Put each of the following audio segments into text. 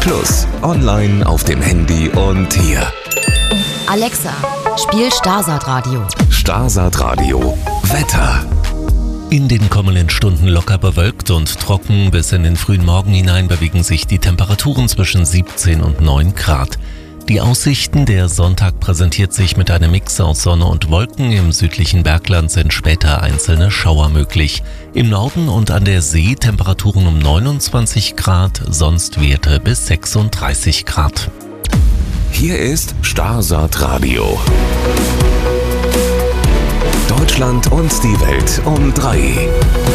Plus, online, auf dem Handy und hier. Alexa, spiel Starsat Radio. Starsat Radio. Wetter. In den kommenden Stunden locker bewölkt und trocken. Bis in den frühen Morgen hinein bewegen sich die Temperaturen zwischen 17 und 9 Grad. Die Aussichten: Der Sonntag präsentiert sich mit einem Mix aus Sonne und Wolken. Im südlichen Bergland sind später einzelne Schauer möglich. Im Norden und an der See Temperaturen um 29 Grad, sonst Werte bis 36 Grad. Hier ist Starsat Radio. Deutschland und die Welt um 3.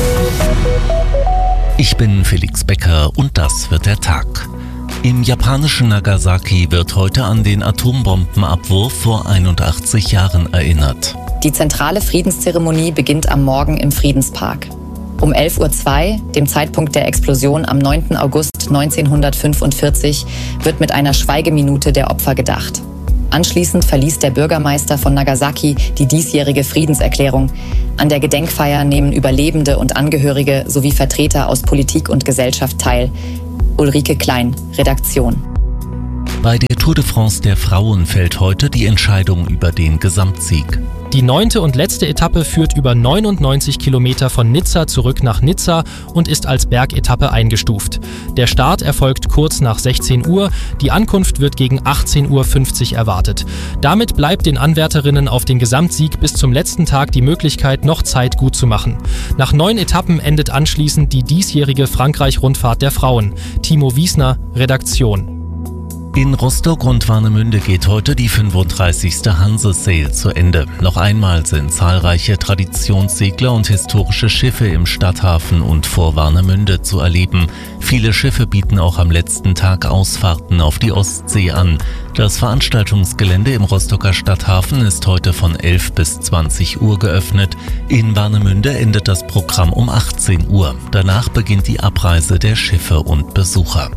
Ich bin Felix Becker und das wird der Tag. Im japanischen Nagasaki wird heute an den Atombombenabwurf vor 81 Jahren erinnert. Die zentrale Friedenszeremonie beginnt am Morgen im Friedenspark. Um 11:02 Uhr, dem Zeitpunkt der Explosion am 9. August 1945, wird mit einer Schweigeminute der Opfer gedacht. Anschließend verliest der Bürgermeister von Nagasaki die diesjährige Friedenserklärung. An der Gedenkfeier nehmen Überlebende und Angehörige sowie Vertreter aus Politik und Gesellschaft teil. Ulrike Klein, Redaktion. Bei der Tour de France der Frauen fällt heute die Entscheidung über den Gesamtsieg. Die 9. und letzte Etappe führt über 99 Kilometer von Nizza zurück nach Nizza und ist als Bergetappe eingestuft. Der Start erfolgt kurz nach 16 Uhr, die Ankunft wird gegen 18:50 Uhr erwartet. Damit bleibt den Anwärterinnen auf den Gesamtsieg bis zum letzten Tag die Möglichkeit, noch Zeit gut zu machen. Nach 9 Etappen endet anschließend die diesjährige Frankreich-Rundfahrt der Frauen. Timo Wiesner, Redaktion. In Rostock und Warnemünde geht heute die 35. Hanse-Sail zu Ende. Noch einmal sind zahlreiche Traditionssegler und historische Schiffe im Stadthafen und vor Warnemünde zu erleben. Viele Schiffe bieten auch am letzten Tag Ausfahrten auf die Ostsee an. Das Veranstaltungsgelände im Rostocker Stadthafen ist heute von 11 bis 20 Uhr geöffnet. In Warnemünde endet das Programm um 18 Uhr. Danach beginnt die Abreise der Schiffe und Besucher.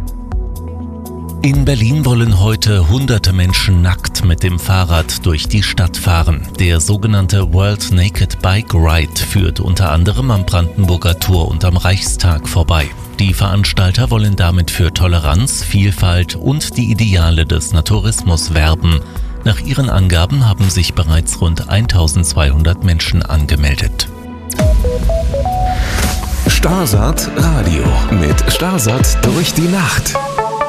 In Berlin wollen heute hunderte Menschen nackt mit dem Fahrrad durch die Stadt fahren. Der sogenannte World Naked Bike Ride führt unter anderem am Brandenburger Tor und am Reichstag vorbei. Die Veranstalter wollen damit für Toleranz, Vielfalt und die Ideale des Naturismus werben. Nach ihren Angaben haben sich bereits rund 1200 Menschen angemeldet. Starsat Radio mit Starsat durch die Nacht.